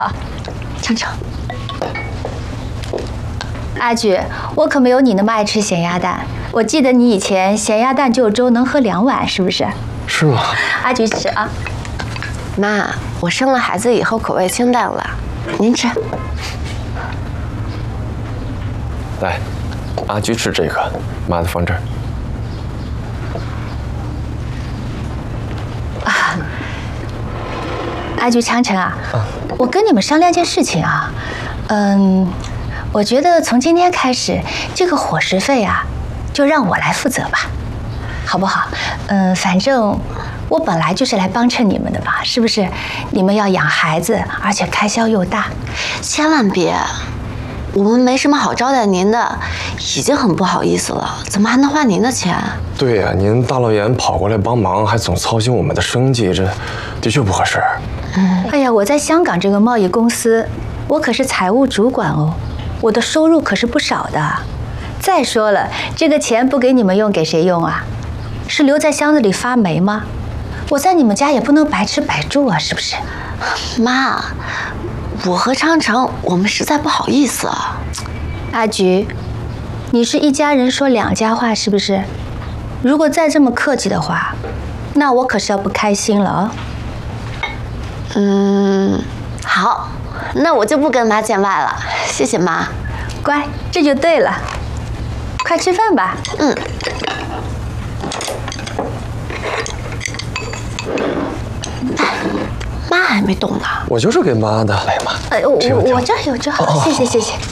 程程，阿菊，我可没有你那么爱吃咸鸭蛋。我记得你以前咸鸭蛋就粥能喝2碗，是不是？ 是吗？ 阿菊吃啊。 妈，我生了孩子以后口味清淡了，您吃。 来，阿菊吃这个，妈的放这儿。 阿菊、昌城啊，我跟你们商量件事情啊，我觉得从今天开始，这个伙食费啊，就让我来负责吧，好不好？反正我本来就是来帮衬你们的嘛，是不是？你们要养孩子，而且开销又大， 千万别，我们没什么好招待您的，已经很不好意思了，怎么还能花您的钱？ 对呀，您大老远跑过来帮忙，还总操心我们的生计，这的确不合适。 哎呀，我在香港这个贸易公司，我可是财务主管哦，我的收入可是不少的。再说了，这个钱不给你们用，给谁用啊？是留在箱子里发霉吗？我在你们家也不能白吃白住啊，是不是？ 妈，我和昌城，我们实在不好意思啊。 阿菊，你是一家人说2家话，是不是？如果再这么客气的话，那我可是要不开心了啊。 好，那我就不跟妈见外了，谢谢妈。 乖，这就对了。快吃饭吧。 妈还没动呢。 我就是给妈的，来妈。 我这儿有就好，谢谢谢谢。